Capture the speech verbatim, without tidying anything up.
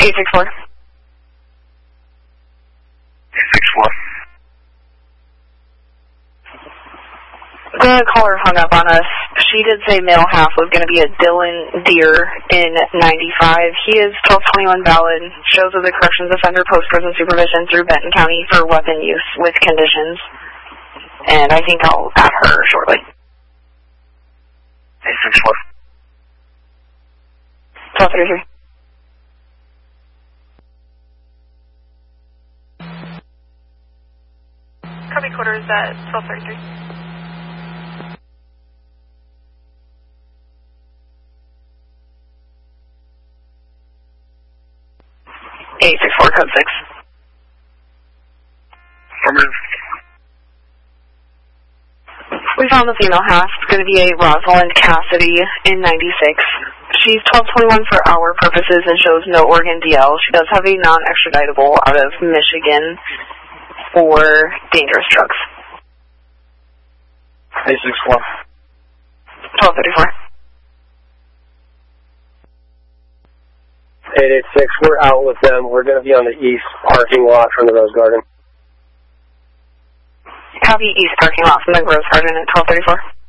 eight six four. eight six four. The caller hung up on us. She did say male half was going to be a Dylan Deere in ninety-five. He is twelve twenty-one valid. Shows of the corrections offender post-prison supervision through Benton County for weapon use with conditions. And I think I'll add her shortly. eight six four. twelve thirty-three. Copy quarters at twelve thirty-three. eight six four, code six. Affirmative. We found the female half. It's going to be a Rosalind Cassidy in ninety-six. She's twelve twenty-one for our purposes and shows no Oregon D L. She does have a non-extraditable out of Michigan for dangerous drugs. eight six four. twelve thirty-four. eight eight six, we're out with them. We're going to be on the east parking lot from the Rose Garden. Copy east parking lot from the Rose Garden at twelve thirty-four.